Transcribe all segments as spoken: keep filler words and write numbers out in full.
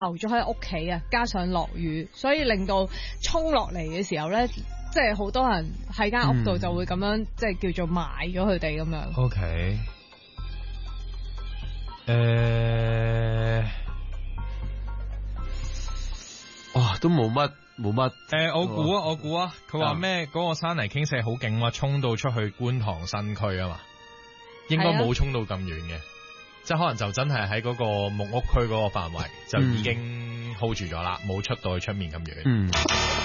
留咗喺屋企啊，加上落雨，所以令到沖落嚟嘅時候咧，即係好多人喺間屋度就會咁樣，嗯、即係叫做埋咗佢哋咁樣。 O K， 誒， 哇，都冇乜冇乜。 誒，我估啊，我估啊，佢話咩？嗰個山泥傾瀉好勁啊，衝到出去觀塘新區啊嘛，應該冇衝到咁遠嘅。即係可能就真係喺嗰個木屋區嗰個範圍就已經 hold 住咗啦，冇、嗯、出到去出面咁遠。 嗯。誒、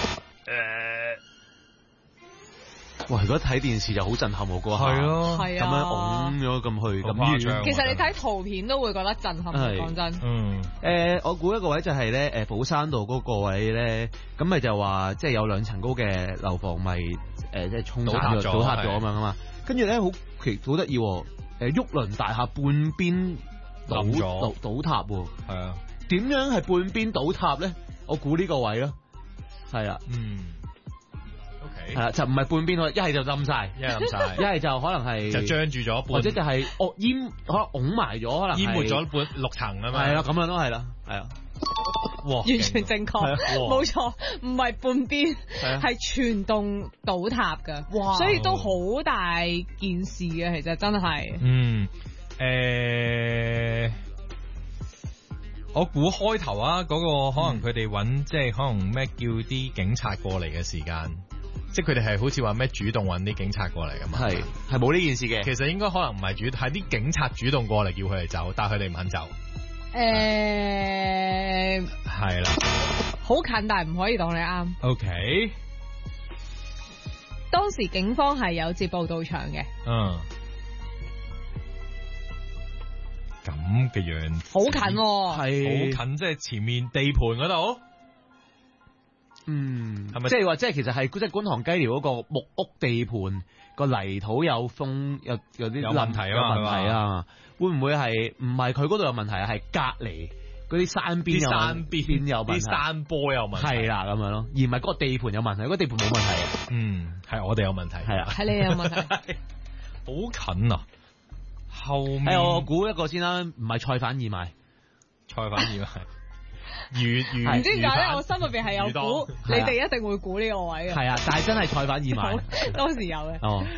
呃， 哇！如果睇電視就好震撼喎，嗰下。係咯。係啊。咁樣拱咗咁去咁遠。 其實你睇圖片都會覺得震撼。講真。 嗯。 誒、呃，我估一個位就係咧，誒，寶山道嗰個位咧，咁咪就話即係有兩層高嘅樓房咪誒，即係沖塌咗、倒塌咗咁樣啊嘛。跟住咧好奇好得意。誒，旭倫大廈半邊倒倒倒塌喎， 係啊， 點樣係半邊倒塌咧？我估呢個位咯，係啊， 嗯 ，OK， 係啦，就唔係半邊，一係就冧晒， 一係冧晒， 一係就可能係就張住咗半， 或者就係哦淹，可能拱埋咗，可能淹沒咗半六層啊嘛， 係啦，咁樣都係啦，係啊。 完全正確，冇錯，唔係半邊，係全棟倒塌噶，所以都好大件事嘅，其實真係。 嗯，誒、欸，我估開頭啊，嗰、那個可能佢哋揾，即係可能咩叫啲警察過嚟嘅時間，即係佢哋係好似話咩主動揾啲警察過嚟噶嘛？ 係係冇呢件事嘅， 其實應該可能唔係主，係啲警察主動過嚟叫佢哋走，但係佢哋唔肯走。 誒， 係啦， 好近，但係唔可以當你啱。 OK， 當時警方係有接報到場嘅。 嗯，咁嘅樣， 好近，係好近，即係前面地盤嗰度。 嗯，係咪？即係話，即係其實係即係觀塘雞寮嗰個木屋地盤個泥土有風，有有啲有問題啊， 有問題啊，會唔會係唔係佢嗰度有問題啊？係隔籬嗰啲山邊有山邊有問題， 啲山坡有問題， 係啦咁樣咯，而唔係嗰個地盤有問題，嗰個地盤冇問題啊。 嗯，係我哋有問題， 係啊， 係你有問題， 好近啊！後面， 誒，我估一個先啦，唔係菜販義賣， 菜販義賣。魚魚唔知點解咧，我心入邊係有估，你哋一定會估呢個位嘅。 係啊，但係真係菜販義賣， 當時有嘅。 哦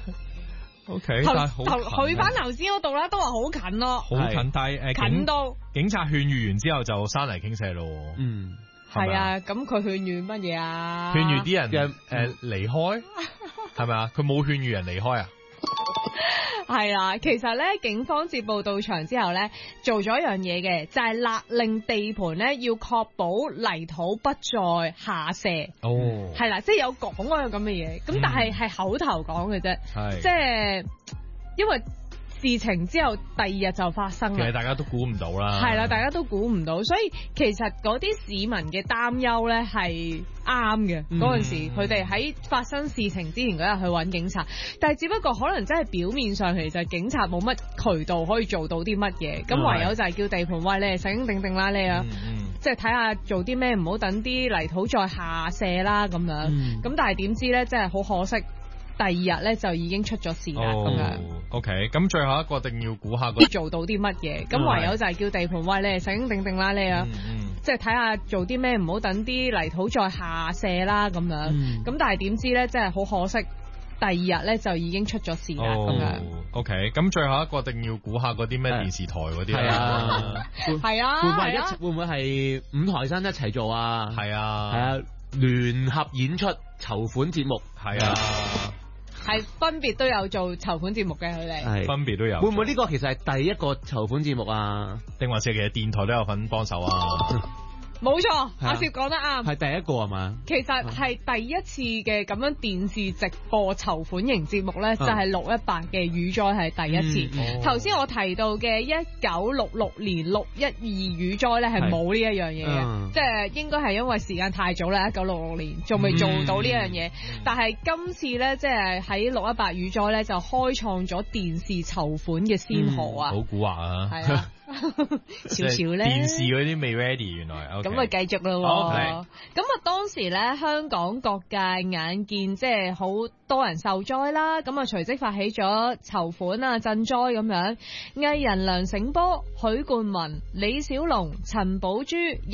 ，O K， 但係好去翻頭先嗰度啦，都話好近咯， 好近，但係誒近到警察勸喻完之後就山泥傾瀉咯。 嗯， 係啊，咁佢勸喻乜嘢啊？ 勸喻啲人誒離開，係咪啊？佢冇勸喻人離開啊？ 係啦，其實咧，警方接報到場之後咧，做咗一樣嘢嘅，就係勒令地盤咧要確保泥土不再下瀉。 哦， 係啦，即係有講嗰樣咁嘅嘢，咁、嗯、但係係口頭講嘅啫， 係， 即係因為事情之後第二日就發生啦。 其實大家都估唔到啦。 係啦，大家都估唔到，所以其實嗰啲市民嘅擔憂咧係啱嘅。嗰陣時佢哋喺發生事情之前嗰日去揾警察，但係只不過可能真係表面上其實警察冇乜渠道可以做到啲乜嘢，咁、嗯、唯有就係叫地盤喂，你哋醒定定啦，你啊，即係睇下做啲咩，唔好等啲泥土再下瀉啦咁樣。咁、嗯、但係點知咧，真係好可惜。第二日咧就已經出咗事啦，咁、oh, 樣。 OK， 咁最後一個定要估下佢做到啲乜嘢，咁、嗯、唯有就係叫地盤喂，你哋醒定定啦，你啊，即係睇下做啲咩，唔好等啲泥土再下瀉啦，咁樣。咁、嗯、但係點知咧，真係好可惜，第二日咧就已經出咗事啦，咁、oh, 樣。 OK， 咁最後一個定要估下嗰啲咩電視台嗰啲係啊，係啊， 會唔會一會唔會係五台山一齊做啊？ 係啊， 係啊，聯合演出籌款節目係啊。 係分別都有做籌款節目嘅，佢哋係分別都有。 會唔會呢個其實係第一個籌款節目啊？ 定還是其實電台都有份幫手啊？ 冇錯，阿攝講得啱， 係第一個係嘛？ 其實係第一次嘅咁樣電視直播籌款型節目咧，就係六一八嘅雨災係第一次。頭、嗯、先、哦、我提到嘅一九六六年六一二雨災咧，係冇呢一樣嘢嘅，即係應該係因為時間太早啦，一九六六年仲未做到呢樣嘢。但係今次咧，即係喺六一八雨災咧，就開創咗電視籌款嘅先河啊！ 好蠱惑啊！ 係啊！少少咧， 電視嗰啲未 ready， 原來咁咪繼續咯。咁、okay. 啊，當時咧香港各界眼見即係好多人受災啦，咁啊隨即發起咗籌款啊賑災咁樣。藝人梁醒波、許冠文、李小龍、陳寶珠。